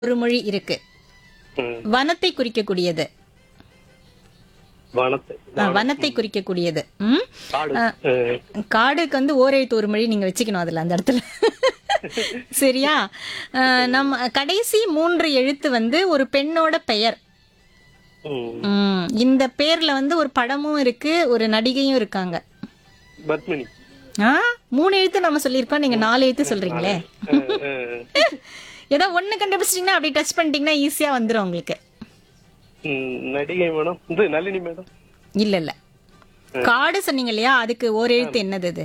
ஒரு மொழி இருக்கு. ம். வனத்தை குறிக்கக்கூடியது. வனத்தை வனத்தை குறிக்கக்கூடியது. ம். காடு. காடுக்கு வந்து ஓரெழுத்து ஒரு மொழி நீங்க வச்சுக்கணும் அதுல அந்த இடத்துல. சரியா? நம்ம கடைசி 3 எழுத்து வந்து ஒரு பெண்ணோட பெயர். ம். இந்த பேர்ல வந்து ஒரு படமும் இருக்கு, ஒரு நடிகையும் இருக்காங்க. பத்மினி. 3 எழுத்து நம்ம சொல்லியிருக்கோம், நீங்க 4 எழுத்து சொல்றீங்களே. ஏதோ ஒண்ணு கண்டுபிடிச்சிட்டீங்கன்னா அப்படி டச் பண்ணிட்டீங்கன்னா ஈஸியா வந்துரும் உங்களுக்கு. நடிகை மேடம், இது நளினி மேடம். இல்ல இல்ல, காடு சொன்னீங்க இல்லையா, அதுக்கு ஓர் எழுத்து என்னது அது?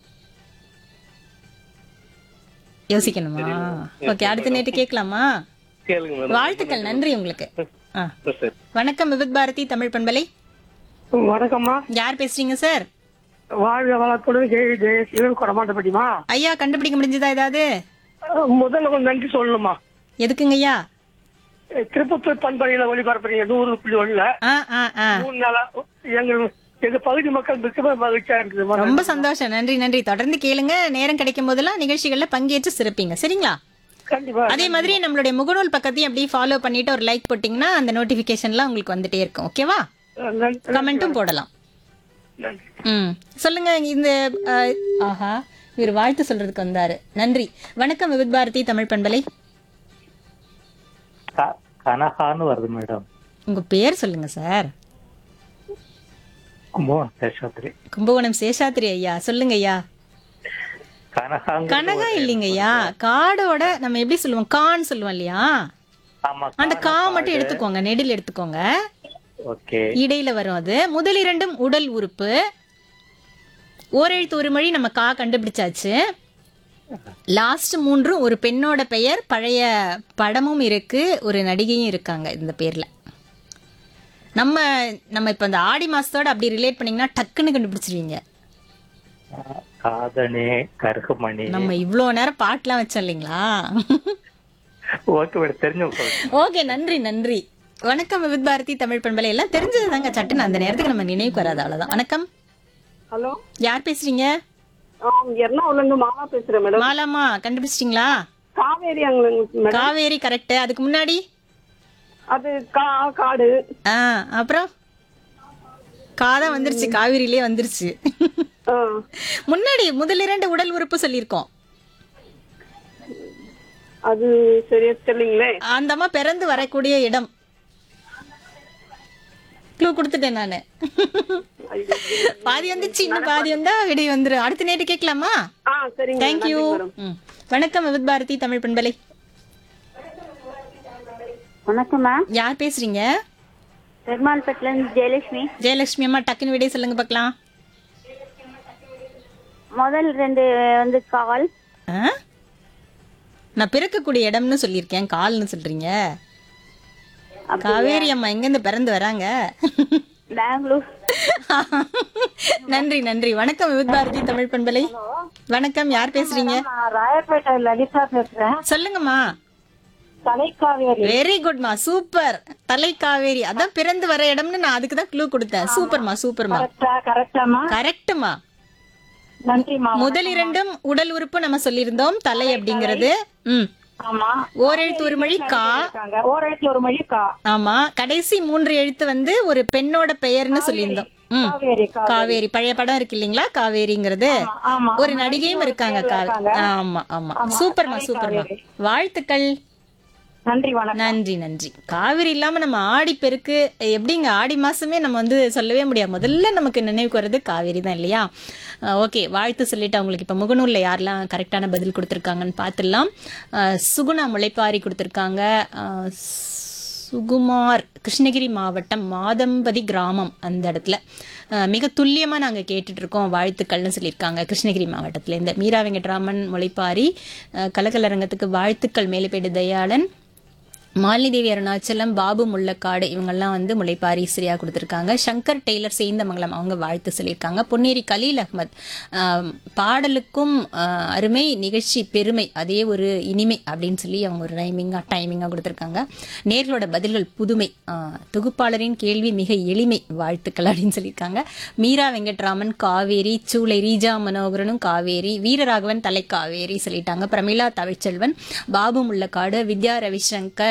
யோசிக்கணுமா? ஓகே, அடுத்த நேட்டு கேட்கலாமா? கேளுங்க மேடம். வாழ்த்துக்கள், நன்றி உங்களுக்கு. ஆ. சரி. வணக்கம், விவித் பாரதி தமிழ் பண்பலை. வணக்கம்மா. யார் பேசுறீங்க சார்? வாழ்க வளத்துடன் ஜெயசீலன் கொடமாட்டப்பட்டிமா. ஐயா, கண்டுபிடிக்க முடிஞ்சதா ஏதாவது? முதல்ல கொஞ்சம் நன்றி சொல்லணுமா. எதுக்குங்க ஐயா? திருப்பத்தூர் பண்பலையில ஒளிபரப்புறீங்க 100.1. ஆ, ஆ, ஆ. 3 நாளா எங்க பகுதி மக்கள் மிக மகிழ்ச்சியா இருக்குது. ரொம்ப சந்தோஷம், நன்றி நன்றி. தொடர்ந்து கேளுங்க, நேரம் கிடைக்கும் போதெல்லாம் நிகழ்ச்சிகள்ல பங்கேற்று சிறப்பீங்க. சரிங்களா? கண்டிப்பா. அதே மாதிரி நம்மளுடைய முகநூல் பக்கத்தையும் அப்படியே ஃபாலோ பண்ணிட்டு ஒரு லைக் போட்டீங்கன்னா அந்த நோட்டிபிகேஷன்லாம் உங்களுக்கு வந்துட்டே இருக்கும். ஓகேவா? கமெண்ட்டும் போடலாம். சொல்லுங்க. இந்த ஆஹா, இவர் வாழ்த்து சொல்றதுக்கு வந்தாரு. நன்றி. வணக்கம், விவித் பாரதி தமிழ் பண்பலை. கனகான்னு வருது மேடம். உங்க பேர் சொல்லுங்க சார். கும்பகோணம் சேஷாத்ரி. கும்பகோணம் சேஷாத்ரி ஐயா, சொல்லுங்க ஐயா. கனகா இல்லைங்க ஐயா, காடோட நம்ம எப்படி சொல்லுவோம், கான்னு சொல்லுவோம் இல்லையா, அந்த கா மட்டும் எடுத்துக்கோங்க, நெடில் எடுத்துக்கோங்க. ஓகே. இடையில வரும் அது. முதல் 2 உடல் உறுப்பு. ஓரெழுத்து ஒரு மொழி நம்ம கா கண்டுபிடிச்சாச்சு. லாஸ்ட் 3 ஒரு பெண்ணோட பெயர், பழைய படமும் இருக்கு, ஒரு நடிகையும் இருக்காங்க இந்த பேர்ல. நம்ம இப்ப இந்த ஆடி மாசத்தோட அப்படி ரிலேட் பண்ணீங்கன்னா டக்குன்னு கண்டுபிடிச்சிருவீங்க. காதணி கருகுமணி. நம்ம இவ்வளோ நேரம் பாட்டுலாம் வச்சோம் இல்லைங்களா? ஓகே மேடம், தெரிஞ்சு. ஓகே, நன்றி நன்றி. வணக்கம், விவித் பாரதி தமிழ் பண்பலை. எல்லாம் தெரிஞ்சது தாங்க, சட்டுன்னு அந்த நேரத்துக்கு நம்ம நினைவுக்கு வராது, அவ்வளவுதான். வணக்கம். ஹலோ, யார் பேசுறீங்க? எர்ணாகுளம்ல இருந்து மாலா பேசுறேன் மேடம். மாலாமா, கண்டுபிடிச்சிட்டீங்களா? காவேரி மேடம். காவேரி கரெக்ட். அதுக்கு முன்னாடி அது காடு. அப்புறம் காதான் வந்துருச்சு, காவேரியிலே வந்துருச்சு. முன்னாடி முதல் 2 உடல் உறுப்பு சொல்லியிருக்கோம். அது சரியா தெரியலீங்களே. அந்த அம்மா பிறந்து வரக்கூடிய இடம். க்ளூ கொடுத்துட்டேன் நானு. பாதி வந்துச்சு, இன்னும் பாதி வந்தா விடை வந்துரு. அடுத்த நேட்டு கேட்கலாமா? சரிங்க. தேங்க்யூ. வணக்கம், விவித் பாரதி தமிழ் பண்பலை. வணக்கம் மேம். யார் பேசுறீங்க? பெருமாள்பேட்டில இருந்து ஜெயலட்சுமி. ஜெயலட்சுமி அம்மா, டக்குன்னு விடை சொல்லுங்க பார்க்கலாம். முதல் 2 வந்து கால். நான் பிறக்கக்கூடிய இடம்னு சொல்லியிருக்கேன், கால்னு சொல்றீங்க. காவேரி அம்மா எங்க இருந்து பிறந்து வராங்க? பெங்களூர். நன்றி நன்றி. வணக்கம், விவித் பாரதி தமிழ் பண்பலை. வணக்கம், யார் பேசுறீங்க? ராயப்பேட்டை லலிதா பேசுறேன். சொல்லுங்கம்மா. தலைக்காவேரி. Very குட்மா, super. தலைக்காவேரி அதான் பிறந்து வர இடம்னு நான் அதுக்கு தான் க்ளூ கொடுத்தேன். சூப்பர்மா சூப்பர்மா. கரெக்டாமா? கரெக்ட்மா. நன்றிமா. முதல் 2 உடல் உறுப்பு நம்ம சொல்லியிருந்தோம், தலை அப்படிங்கிறது. ஆமா. ஓரெழுத்து ஒரு மொழி கா. ஓரெழுத்து ஒரு மொழி கா. ஆமா. கடைசி 3 எழுத்து வந்து ஒரு பெண்ணோட பெயர்னு சொல்லியிருந்தோம். காவேரி. பழைய படம் இருக்கு இல்லீங்களா, காவேரிங்கிறது. ஒரு நடிகையும் இருக்காங்க. ஆமா ஆமா. சூப்பர்மா சூப்பர்மா. வாழ்த்துக்கள். நன்றி. நன்றி நன்றி. காவிரி இல்லாம நம்ம ஆடி பெருக்கு எப்படிங்க, ஆடி மாசமே நம்ம வந்து சொல்லவே முடியாது. முதல்ல நமக்கு நினைவுக்கு வர்றது காவேரி தான் இல்லையா? ஓகே, வாழ்த்து சொல்லிட்டு அவங்களுக்கு இப்ப முகநூல்ல யாரெல்லாம் கரெக்டான பதில் கொடுத்துருக்காங்கன்னு பார்த்துடலாம். சுகுணா முளைப்பாரி கொடுத்துருக்காங்க. சுகுமார் கிருஷ்ணகிரி மாவட்டம் மாதம்பதி கிராமம், அந்த இடத்துல மிக துல்லியமா நாங்க கேட்டுட்டு இருக்கோம், வாழ்த்துக்கள்னு சொல்லியிருக்காங்க. கிருஷ்ணகிரி மாவட்டத்துல இந்த மீரா வெங்கட்ராமன் முளைப்பாரி. கலக்கலரங்கத்துக்கு வாழ்த்துக்கள். மேலுப்பேடு தயாளன். மாலினி தேவி அருணாச்சலம், பாபு முள்ளக்காடு இவங்கெல்லாம் வந்து முளைப்பாரி சரியா கொடுத்துருக்காங்க. சங்கர் டெய்லர் சேந்தமங்கலம் அவங்க வாழ்த்து சொல்லியிருக்காங்க. பொன்னேரி கலீல் அஹ்மத் பாடலுக்கும் அருமை, நிகழ்ச்சி பெருமை, அதே ஒரு இனிமை அப்படின்னு சொல்லி அவங்க ஒரு டைமிங்காக கொடுத்துருக்காங்க. நேர்களோட பதில்கள் புதுமை, தொகுப்பாளரின் கேள்வி மிக எளிமை, வாழ்த்துக்கள் அப்படின்னு சொல்லியிருக்காங்க. மீரா வெங்கட்ராமன் காவேரி, சூளை ரீஜா மனோகரனும் காவேரி, வீரராகவன் தலை காவேரி சொல்லிட்டாங்க. பிரமிளா தமிழ்ச்செல்வன், பாபு முள்ளக்காடு, வித்யா ரவிசங்கர்,